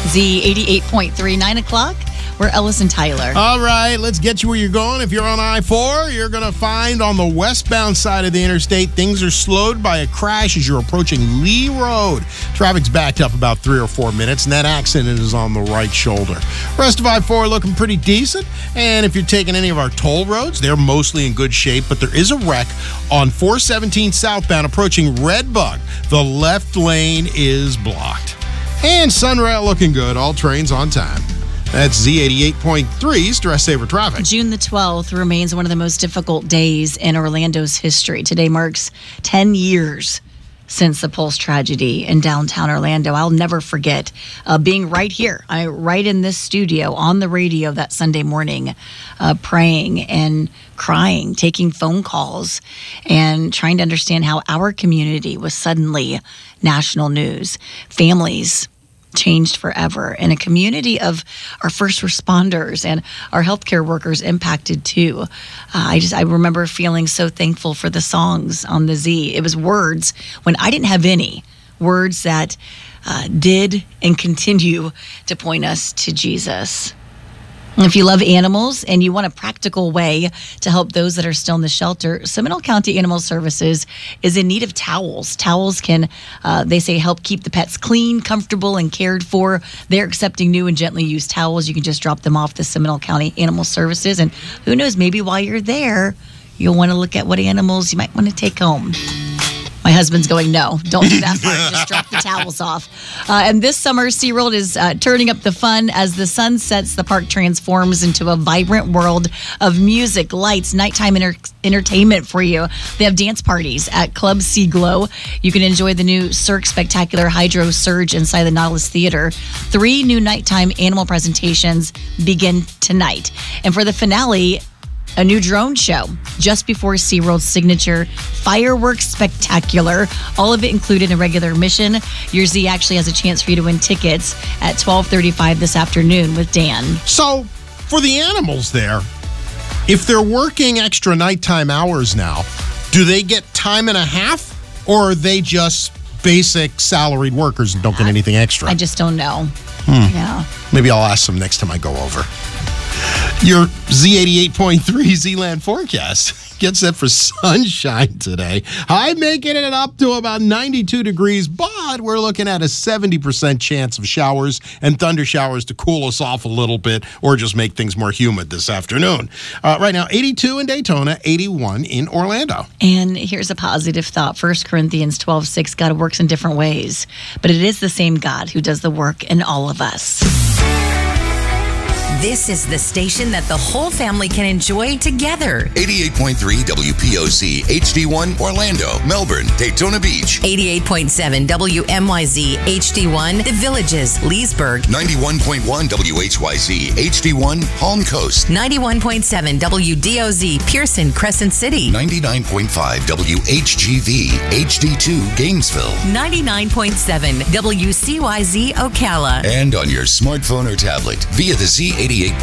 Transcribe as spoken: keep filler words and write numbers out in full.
Z eighty-eight point three, nine o'clock. We're Ellis and Tyler. All right, let's get you where you're going. If you're on I four, you're going to find on the westbound side of the interstate, things are slowed by a crash as you're approaching Lee Road. Traffic's backed up about three or four minutes, and that accident is on the right shoulder. Rest of I four looking pretty decent, and if you're taking any of our toll roads, they're mostly in good shape, but there is a wreck on four seventeen southbound approaching Red Bug. The left lane is blocked. And Sunrail looking good, all trains on time. That's Z eighty-eight point three, Stress Saver Traffic. June the twelfth remains one of the most difficult days in Orlando's history. Today marks ten years since the Pulse tragedy in downtown Orlando. I'll never forget uh, being right here, I, right in this studio, on the radio that Sunday morning, uh, praying and crying, taking phone calls, and trying to understand how our community was suddenly national news. Families changed forever, and a community of our first responders and our healthcare workers impacted too. Uh, I just I remember feeling so thankful for the songs on the Z. It was words when I didn't have any words that uh, did and continue to point us to Jesus. If you love animals and you want a practical way to help those that are still in the shelter, Seminole County Animal Services is in need of towels. Towels can, uh, they say, help keep the pets clean, comfortable, and cared for. They're accepting new and gently used towels. You can just drop them off the Seminole County Animal Services. And who knows, maybe while you're there, you'll want to look at what animals you might want to take home. My husband's going, no, don't do that part. Just drop the towels off. Uh, and this summer, SeaWorld is uh, turning up the fun as the sun sets. The park transforms into a vibrant world of music, lights, nighttime enter- entertainment for you. They have dance parties at Club Sea Glow. You can enjoy the new Cirque Spectacular Hydro Surge inside the Nautilus Theater. Three new nighttime animal presentations begin tonight. And for the finale, a new drone show just before SeaWorld's signature fireworks spectacular. All of it included in regular admission. Your Z actually has a chance for you to win tickets at twelve thirty-five this afternoon with Dan. So, for the animals there, if they're working extra nighttime hours now, do they get time and a half, or are they just basic salaried workers and don't get anything extra? I just don't know. Hmm. Yeah. Maybe I'll ask them next time I go over. Your Z eighty-eight point three Z-Land forecast gets set for sunshine today. High making it up to about ninety-two degrees, but we're looking at a seventy percent chance of showers and thunder showers to cool us off a little bit or just make things more humid this afternoon. Uh, right now, eighty-two in Daytona, eighty-one in Orlando. And here's a positive thought. First Corinthians twelve six, God works in different ways, but it is the same God who does the work in all of us. This is the station that the whole family can enjoy together. eighty-eight point three W P O Z H D one Orlando, Melbourne, Daytona Beach. eighty-eight point seven W M Y Z H D one The Villages, Leesburg. ninety-one point one W H Y Z H D one Palm Coast. ninety-one point seven W D O Z Pearson, Crescent City. ninety-nine point five W H G V H D two Gainesville. ninety-nine point seven W C Y Z Ocala. And on your smartphone or tablet via the Z eighty-eight